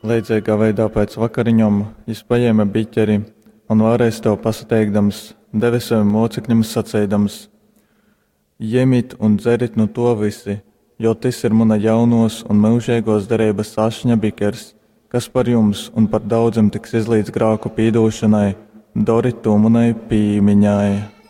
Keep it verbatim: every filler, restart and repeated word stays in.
Līdzīgā veidā pēc vakariņām viņš paņēma biķeri un vēlreiz to pasateikdams, deva saviem locekļiem sacīdams: Ņemiet un dzerit no to visi, jo tas ir mana jaunos un mūžīgos derības ašņa bikers, kas par jums un par daudziem tiks izlīdz grāku pīdošanai, doriet to manai pīmiņai.